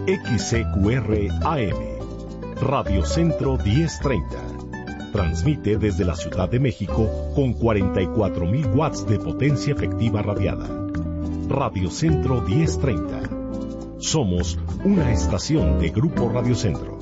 XCQR AM, Radio Centro 1030. Transmite desde la Ciudad de México con 44,000 watts de potencia efectiva radiada. Radio Centro 1030. Somos una estación de Grupo Radio Centro.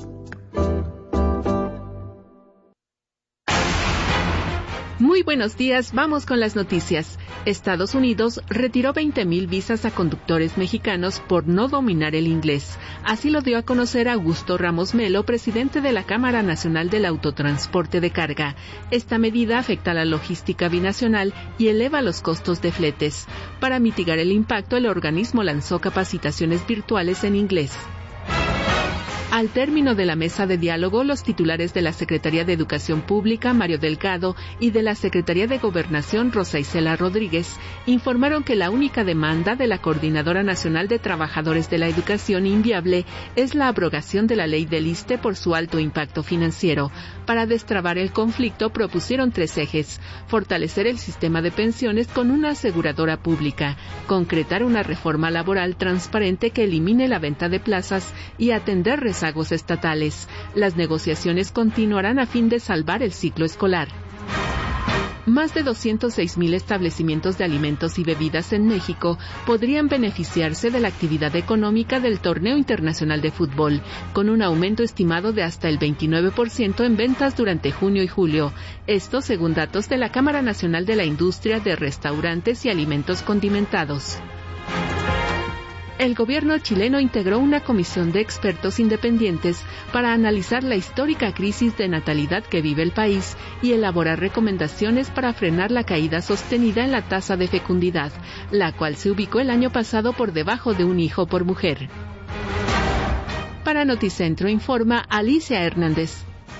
Muy buenos días, vamos con las noticias. Estados Unidos retiró 20,000 visas a conductores mexicanos por no dominar el inglés. Así lo dio a conocer Augusto Ramos Melo, presidente de la Cámara Nacional del Autotransporte de Carga. Esta medida afecta a la logística binacional y eleva los costos de fletes. Para mitigar el impacto, el organismo lanzó capacitaciones virtuales en inglés. Al término de la mesa de diálogo, los titulares de la Secretaría de Educación Pública, Mario Delgado, y de la Secretaría de Gobernación, Rosa Isela Rodríguez, informaron que la única demanda de la Coordinadora Nacional de Trabajadores de la Educación Inviable es la abrogación de la ley del ISSSTE por su alto impacto financiero. Para destrabar el conflicto, propusieron 3 ejes: fortalecer el sistema de pensiones con una aseguradora pública, concretar una reforma laboral transparente que elimine la venta de plazas y atender rezagos estatales. Las negociaciones continuarán a fin de salvar el ciclo escolar. Más de 206,000 establecimientos de alimentos y bebidas en México podrían beneficiarse de la actividad económica del Torneo Internacional de Fútbol, con un aumento estimado de hasta el 29% en ventas durante junio y julio. Esto según datos de la Cámara Nacional de la Industria de Restaurantes y Alimentos Condimentados. El gobierno chileno integró una comisión de expertos independientes para analizar la histórica crisis de natalidad que vive el país y elaborar recomendaciones para frenar la caída sostenida en la tasa de fecundidad, la cual se ubicó el año pasado por debajo de un hijo por mujer. Para Noticentro informa Alicia Hernández.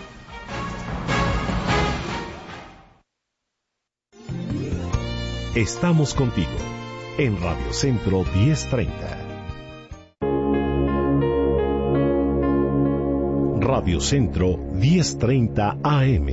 Estamos contigo en Radio Centro 1030. Radio Centro 1030 AM.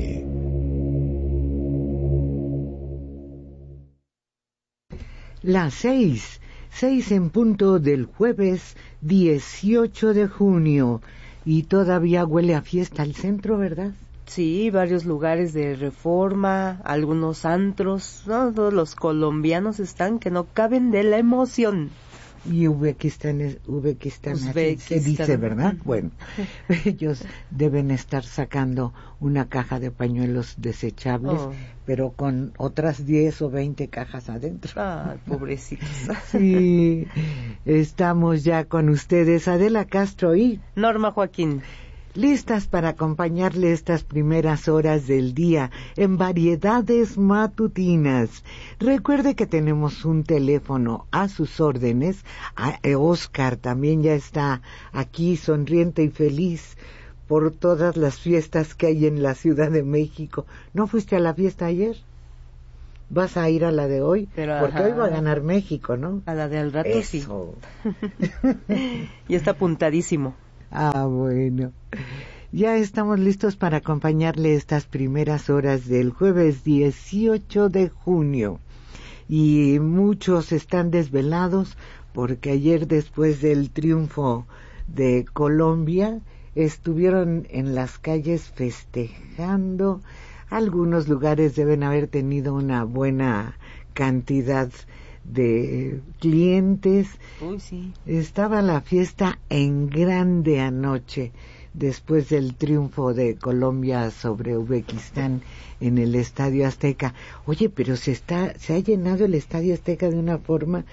Las 6 en punto del jueves 18 de junio. Y todavía huele a fiesta el centro, ¿verdad? Sí, varios lugares de Reforma, algunos antros, ¿no? Todos los colombianos están que no caben de la emoción. Y Uzbekistán así se dice, ¿verdad? Bueno, ellos deben estar sacando una caja de pañuelos desechables, pero con otras 10 o 20 cajas adentro. Ah, pobrecitos. Sí, estamos ya con ustedes, Adela Castro y Norma Joaquín, listas para acompañarle estas primeras horas del día en Variedades Matutinas. Recuerde que tenemos un teléfono a sus órdenes. Oscar también ya está aquí sonriente y feliz por todas las fiestas que hay en la Ciudad de México. ¿No fuiste a la fiesta ayer? ¿Vas a ir a la de hoy? Porque hoy va a ganar México, ¿no? A la de al rato. Eso. Sí. Y está apuntadísimo. Ah, bueno. Ya estamos listos para acompañarle estas primeras horas del jueves 18 de junio. Y muchos están desvelados porque ayer, después del triunfo de Colombia, estuvieron en las calles festejando. Algunos lugares deben haber tenido una buena cantidad de clientes. Uy, sí. Estaba la fiesta en grande anoche después del triunfo de Colombia sobre Uzbekistán en el Estadio Azteca. Oye, pero se ha llenado el Estadio Azteca de una forma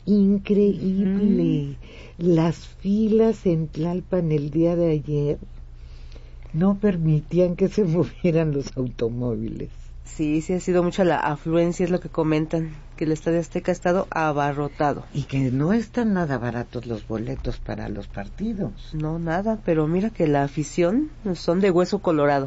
increíble. Las filas en Tlalpan el día de ayer no permitían que se movieran los automóviles. Sí, ha sido mucha la afluencia, es lo que comentan, que el Estadio Azteca ha estado abarrotado. Y que no están nada baratos los boletos para los partidos. No, nada, pero mira que la afición son de hueso colorado.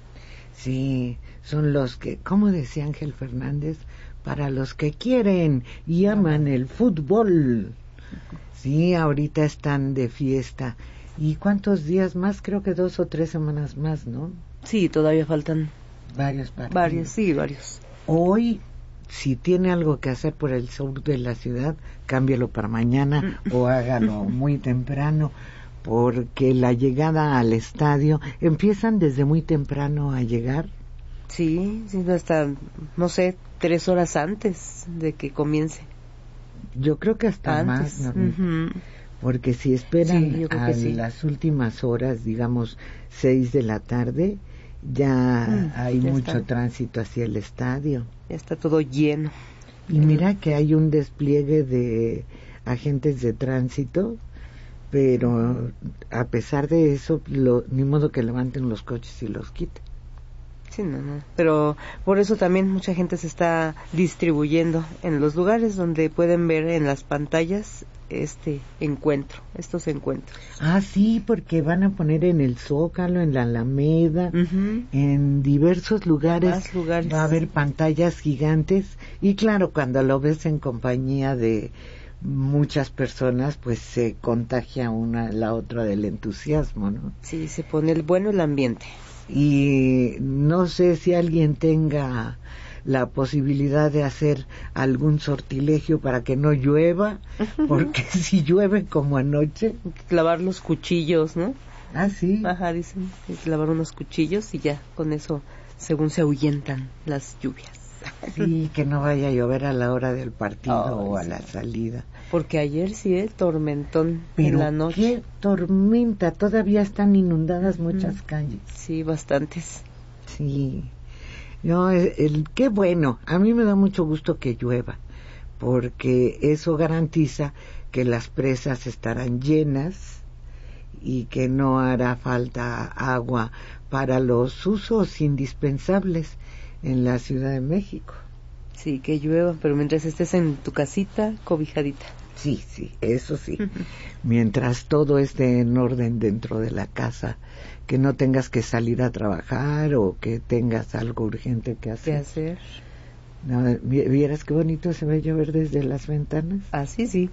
Sí, son los que, como decía Ángel Fernández, para los que quieren y aman el fútbol. Sí, ahorita están de fiesta. ¿Y cuántos días más? Creo que 2 o 3 semanas más, ¿no? Sí, todavía faltan varios partidos. Varios. Hoy, si tiene algo que hacer por el sur de la ciudad, cámbialo para mañana o hágalo muy temprano, porque la llegada al estadio empiezan desde muy temprano a llegar. Sí, hasta, no sé, 3 horas antes de que comience. Yo creo que hasta antes. Más, ¿no? Porque si esperan las últimas horas, digamos 6 de la tarde, ya hay ya mucho tránsito hacia el estadio. Ya está todo lleno. Y mira que hay un despliegue de agentes de tránsito, pero a pesar de eso, ni modo que levanten los coches y los quiten. Sí, no. Pero por eso también mucha gente se está distribuyendo en los lugares donde pueden ver en las pantallas estos encuentros. Ah, sí, porque van a poner en el Zócalo, en la Alameda, en diversos lugares, va a haber pantallas gigantes, y claro, cuando lo ves en compañía de muchas personas, pues se contagia una la otra del entusiasmo, ¿no? Sí, se pone el ambiente. Y no sé si alguien tenga la posibilidad de hacer algún sortilegio para que no llueva, porque si llueve como anoche... Clavar los cuchillos, ¿no? Ah, sí. Ajá, dicen, clavar unos cuchillos y ya, con eso, según se ahuyentan las lluvias. Sí, que no vaya a llover a la hora del partido o a la salida. Porque ayer sí, tormentón en la noche. Qué tormenta, todavía están inundadas muchas calles. Sí, bastantes. Sí. No, qué bueno, a mí me da mucho gusto que llueva, porque eso garantiza que las presas estarán llenas y que no hará falta agua para los usos indispensables en la Ciudad de México. Sí, que llueva, pero mientras estés en tu casita, cobijadita. Sí, eso sí. Mientras todo esté en orden dentro de la casa, que no tengas que salir a trabajar o que tengas algo urgente que hacer. ¿Qué hacer? No, ¿vieras qué bonito se ve llover desde las ventanas? Así sí.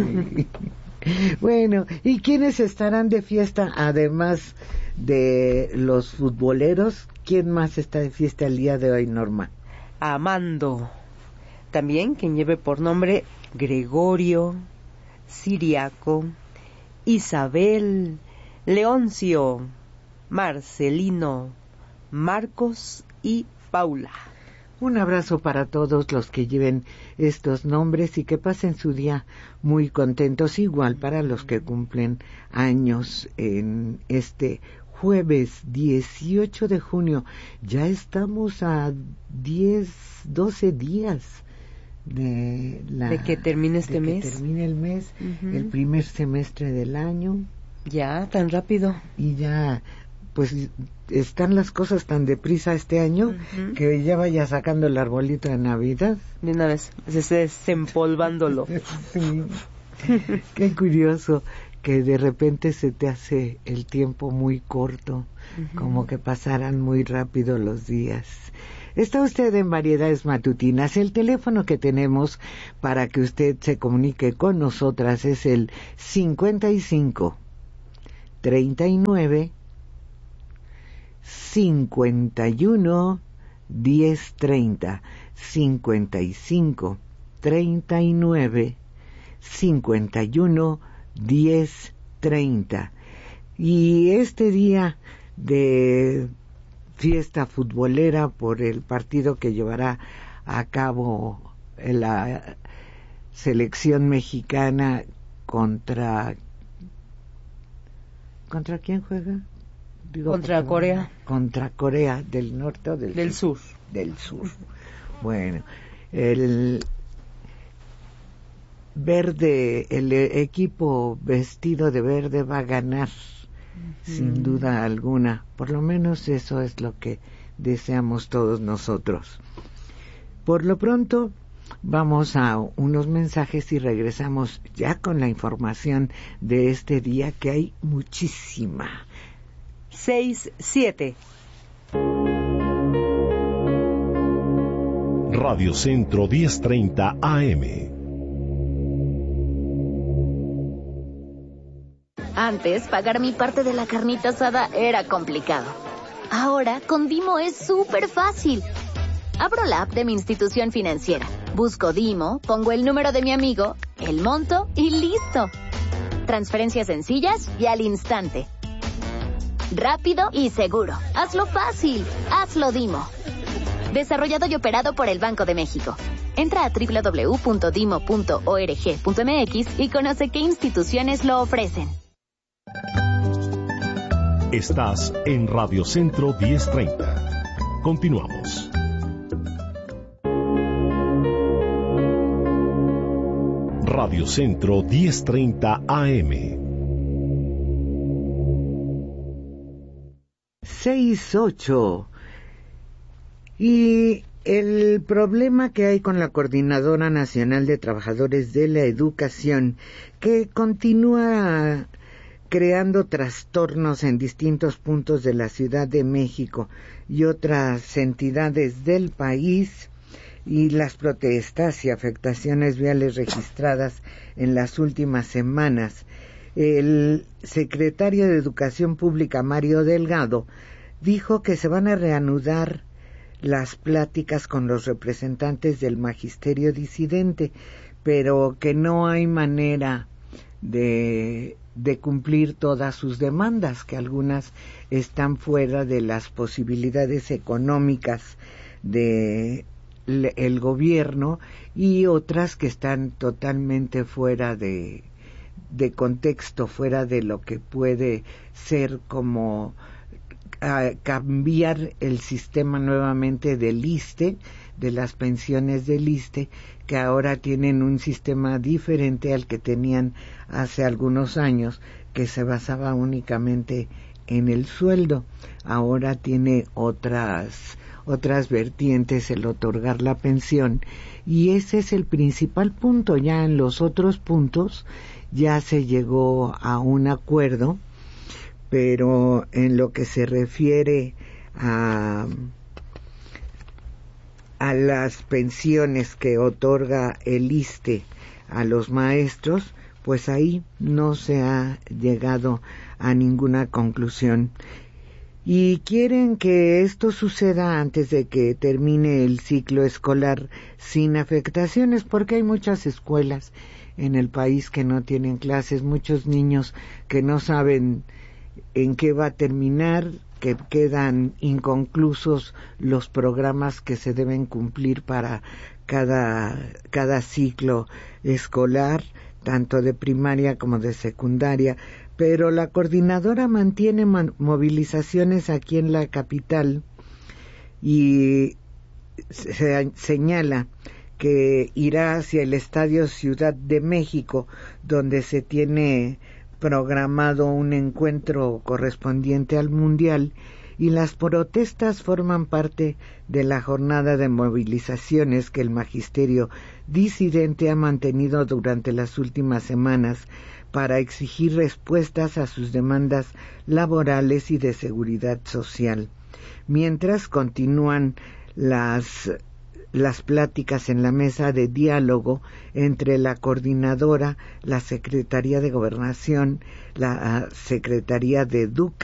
Bueno, ¿y quiénes estarán de fiesta además de los futboleros? ¿Quién más está de fiesta el día de hoy, Norma? Amando. También quien lleve por nombre Gregorio, Siriaco, Isabel, Leoncio, Marcelino, Marcos y Paula. Un abrazo para todos los que lleven estos nombres y que pasen su día muy contentos, igual para los que cumplen años en este jueves 18 de junio. Ya estamos a 12 días de que termine este mes. Que termine el mes, el primer semestre del año. Ya, tan rápido. Y ya, pues están las cosas tan deprisa este año que ya vaya sacando el arbolito de Navidad. De una vez, desempolvándolo. Sí. Qué curioso que de repente se te hace el tiempo muy corto, como que pasaran muy rápido los días. Está usted en Variedades Matutinas. El teléfono que tenemos para que usted se comunique con nosotras es el 55 39 51 1030. 55 39 51 1030. Y este día de fiesta futbolera por el partido que llevará a cabo la selección mexicana contra quién juega. Contra Corea. Contra Corea del Norte o del Sur. Del Sur. Bueno, el verde, el equipo vestido de verde va a ganar sin duda alguna. Por lo menos eso es lo que deseamos todos nosotros. Por lo pronto vamos a unos mensajes y regresamos ya con la información de este día, que hay muchísima. 6-7 Radio Centro 1030 AM. Antes, pagar mi parte de la carnita asada era complicado. Ahora, con Dimo es súper fácil. Abro la app de mi institución financiera, busco Dimo, pongo el número de mi amigo, el monto y listo. Transferencias sencillas y al instante. Rápido y seguro. Hazlo fácil. Hazlo Dimo. Desarrollado y operado por el Banco de México. Entra a www.dimo.org.mx y conoce qué instituciones lo ofrecen. Estás en Radio Centro 1030. Continuamos. Radio Centro 1030 AM. 6:08. Y el problema que hay con la Coordinadora Nacional de Trabajadores de la Educación, que continúa creando trastornos en distintos puntos de la Ciudad de México y otras entidades del país, y las protestas y afectaciones viales registradas en las últimas semanas. El secretario de Educación Pública, Mario Delgado, dijo que se van a reanudar las pláticas con los representantes del magisterio disidente, pero que no hay manera de cumplir todas sus demandas, que algunas están fuera de las posibilidades económicas de el gobierno y otras que están totalmente fuera de contexto, fuera de lo que puede ser como cambiar el sistema nuevamente del ISSSTE, de las pensiones del ISSSTE, que ahora tienen un sistema diferente al que tenían hace algunos años, que se basaba únicamente en el sueldo. Ahora tiene otras vertientes el otorgar la pensión, y ese es el principal punto. Ya en los otros puntos ya se llegó a un acuerdo, pero en lo que se refiere a las pensiones que otorga el ISSSTE a los maestros, pues ahí no se ha llegado a ninguna conclusión. Y quieren que esto suceda antes de que termine el ciclo escolar sin afectaciones, porque hay muchas escuelas en el país que no tienen clases, muchos niños que no saben en qué va a terminar, que quedan inconclusos los programas que se deben cumplir para cada ciclo escolar, tanto de primaria como de secundaria. Pero la coordinadora mantiene movilizaciones aquí en la capital y señala que irá hacia el Estadio Ciudad de México, donde se tiene programado un encuentro correspondiente al Mundial, y las protestas forman parte de la jornada de movilizaciones que el magisterio disidente ha mantenido durante las últimas semanas para exigir respuestas a sus demandas laborales y de seguridad social. Mientras continúan las pláticas en la mesa de diálogo entre la coordinadora, la Secretaría de Gobernación, la Secretaría de Educación,